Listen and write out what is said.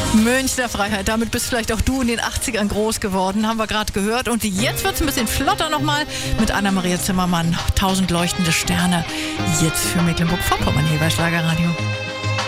Münchner Freiheit, damit bist vielleicht auch du in den 80ern groß geworden, haben wir gerade gehört. Und jetzt wird es ein bisschen flotter nochmal mit Anna-Maria Zimmermann. 1000 leuchtende Sterne. Jetzt für Mecklenburg-Vorpommern hier bei Schlagerradio.